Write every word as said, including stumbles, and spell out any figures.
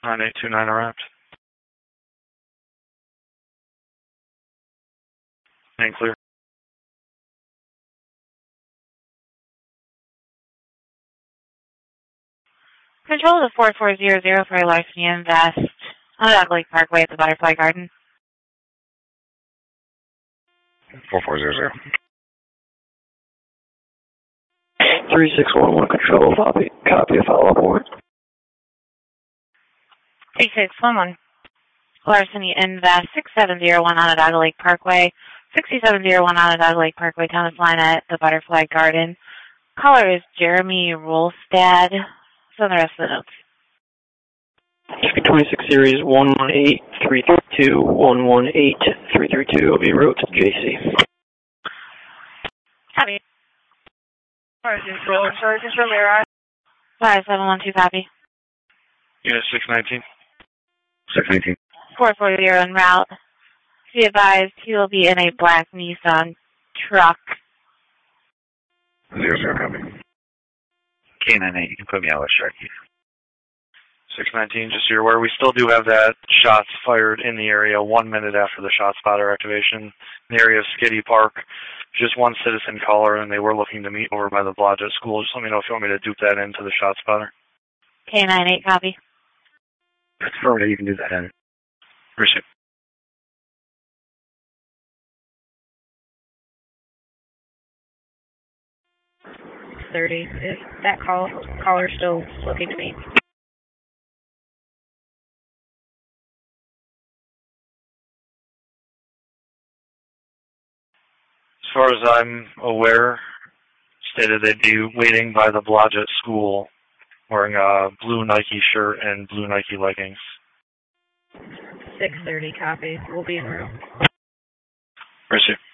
nine eight two nine arrived. And clear. Control the four four zero zero for a larceny and vest on Dog Lake Parkway at the Butterfly Garden. four four zero zero. three six one one control, copy, copy a follow-up warrant. three six one one. Larceny and vest six seven zero one Onondaga Lake Parkway. six seven zero one Onondaga Lake Parkway, Thomas Line at the Butterfly Garden. Caller is Jeremy Rolstad. So the rest of the notes. twenty-six series one one eight three three two one one eight three three two will be route to J C. Copy. Control, Sergeant Romero. five seven one two, copy. Unit six nineteen. six nineteen. four four zero en route. Be advised, he will be in a black Nissan truck. Zero zero copy. K nine eight, you can put me out with Sharky. six nineteen, just so you're aware, we still do have that shots fired in the area one minute after the shot spotter activation in the area of Skiddy Park. Just one citizen caller, and they were looking to meet over by the Blodgett School. Just let me know if you want me to dupe that into the shot spotter. K nine eight, copy. Affirmative, you can do that in. Appreciate it. thirty. Is that call caller still looking to me? As far as I'm aware, stated they'd be waiting by the Blodgett School wearing a blue Nike shirt and blue Nike leggings. six thirty, copy. We'll be in room. Appreciate it.